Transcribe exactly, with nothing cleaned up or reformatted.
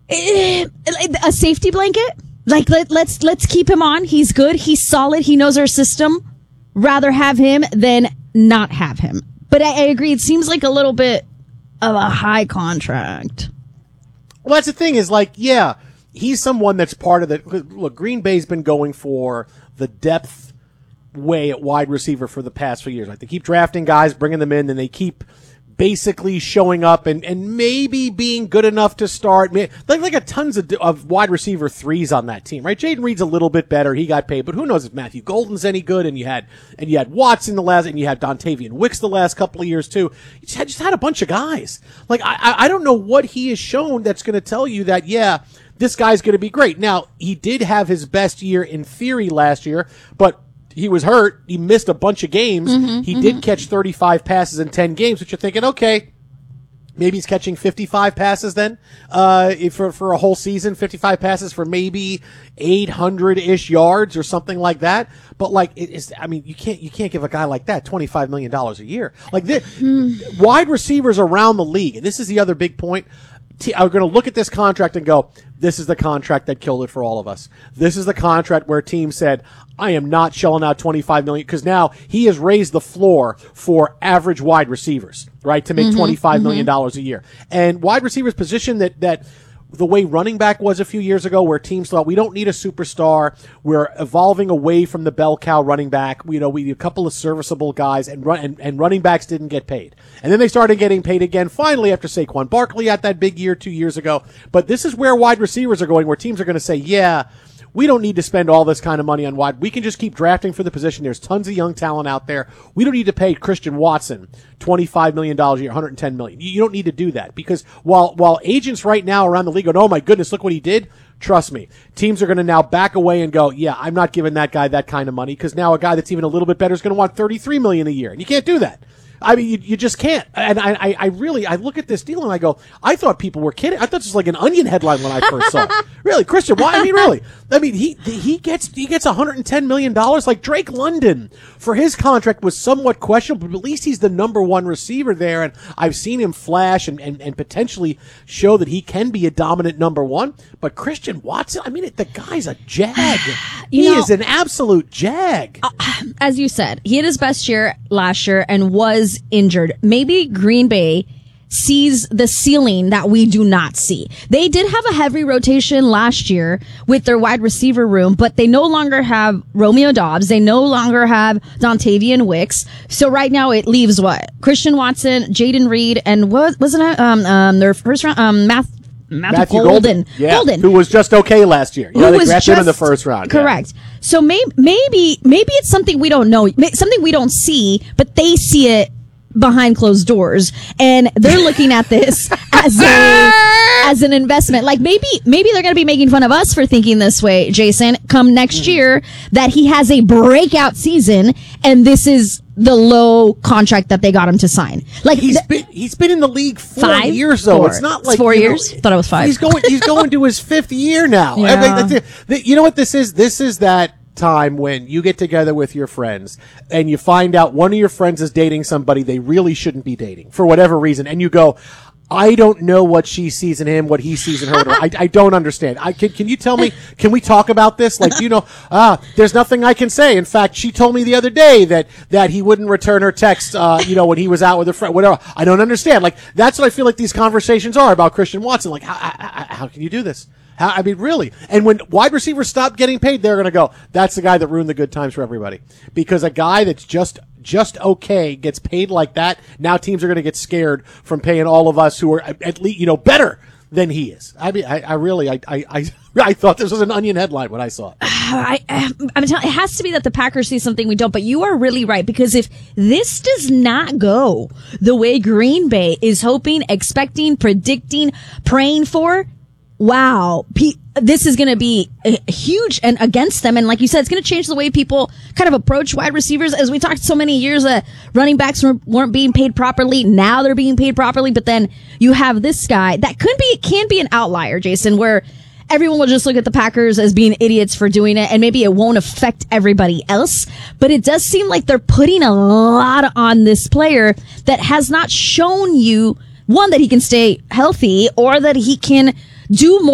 A safety blanket? Like, let, let's let's keep him on. He's good. He's solid. He knows our system. Rather have him than not have him. But I, I agree. It seems like a little bit of a high contract. Well, that's the thing is, like, yeah, he's someone that's part of the... Look, Green Bay's been going for the depth way at wide receiver for the past few years. Like, they keep drafting guys, bringing them in, and they keep basically showing up and, and maybe being good enough to start. Like, like a tons of, of wide receiver threes on that team, right? Jaden Reed's a little bit better. He got paid, but who knows if Matthew Golden's any good? And you had, and you had Watson the last, and you had Dontavian Wicks the last couple of years too. You just had, just had a bunch of guys. Like, I, I don't know what he has shown that's going to tell you that, yeah, this guy's going to be great. Now, he did have his best year in theory last year, but he was hurt. He missed a bunch of games. Mm-hmm, he mm-hmm. did catch thirty-five passes in ten games, which you're thinking, okay, maybe he's catching fifty-five passes then, uh, for, for a whole season, fifty-five passes for maybe eight hundred-ish yards or something like that. But like, it is, I mean, you can't, you can't give a guy like that twenty-five million dollars a year. Like this, mm. wide receivers around the league, and this is the other big point, are going to look at this contract and go, this is the contract that killed it for all of us. This is the contract where teams said, I am not shelling out twenty-five million dollars, because now he has raised the floor for average wide receivers, right, to make mm-hmm, twenty-five million dollars mm-hmm. a year. And wide receivers position that, that the way running back was a few years ago, where teams thought we don't need a superstar. We're evolving away from the bell cow running back. You know, we need a couple of serviceable guys, and run and, and running backs didn't get paid. And then they started getting paid again, finally, after Saquon Barkley had that big year two years ago. But this is where wide receivers are going, where teams are going to say, yeah, we don't need to spend all this kind of money on wide. We can just keep drafting for the position. There's tons of young talent out there. We don't need to pay Christian Watson twenty-five million dollars a year, one hundred ten million dollars. You don't need to do that, because while while agents right now around the league go, oh my goodness, look what he did. Trust me, teams are going to now back away and go, yeah, I'm not giving that guy that kind of money, because now a guy that's even a little bit better is going to want thirty-three million dollars a year, and you can't do that. I mean, you, you just can't. And I, I, I really, I look at this deal and I go, I thought people were kidding. I thought this was like an Onion headline when I first saw it. Really, Christian, why? I mean, really. I mean, he, he gets, he gets one hundred ten million dollars. Like Drake London, for his contract was somewhat questionable, but at least he's the number one receiver there. And I've seen him flash and, and, and potentially show that he can be a dominant number one. But Christian Watson, I mean, the guy's a jag. You he know, is an absolute jag. Uh, as you said, he had his best year last year and was injured. Maybe Green Bay sees the ceiling that we do not see. They did have a heavy rotation last year with their wide receiver room, but they no longer have Romeo Doubs. They no longer have Dontavian Wicks. So right now it leaves what? Christian Watson, Jaden Reed, and what wasn't it? Um, um, their first round, um, Math. Matthew, Matthew Golden, Golden. Yeah, Golden, who was just okay last year. Yeah, who they was drafted just, him in the first round. Correct. Yeah. So may, maybe maybe it's something we don't know, something we don't see, but they see it behind closed doors, and they're looking at this as a as an investment. Like maybe maybe they're going to be making fun of us for thinking this way, Jason, come next mm. year, that he has a breakout season, and this is the low contract that they got him to sign. Like he's th- been he's been in the league four five years though. Four. It's not like it's four you years. Know, Thought it was five. He's going he's going to his fifth year now. Yeah. I mean, that's it. You know what this is? This is that time when you get together with your friends and you find out one of your friends is dating somebody they really shouldn't be dating for whatever reason, and you go, I don't know what she sees in him, what he sees in her. I, I don't understand. I can, can you tell me, can we talk about this? Like, you know, ah, there's nothing I can say. In fact, she told me the other day that, that he wouldn't return her text, uh, you know, when he was out with a friend, whatever. I don't understand. Like, that's what I feel like these conversations are about Christian Watson. Like, how, how, how can you do this? How, I mean, really. And when wide receivers stop getting paid, they're going to go, that's the guy that ruined the good times for everybody. Because a guy that's just, just okay gets paid like that. Now teams are going to get scared from paying all of us who are at least, you know, better than he is. I mean, I, I really, I, I, I, I thought this was an Onion headline when I saw it. I, I'm telling, it has to be that the Packers see something we don't, but you are really right, because if this does not go the way Green Bay is hoping, expecting, predicting, praying for, wow, P- this is going to be a, a huge and against them. And like you said, it's going to change the way people kind of approach wide receivers. As we talked so many years that uh, running backs were, weren't being paid properly. Now they're being paid properly. But then you have this guy that could be, can be an outlier, Jason, where everyone will just look at the Packers as being idiots for doing it, and maybe it won't affect everybody else. But it does seem like they're putting a lot on this player that has not shown you, one, that he can stay healthy, or that he can do more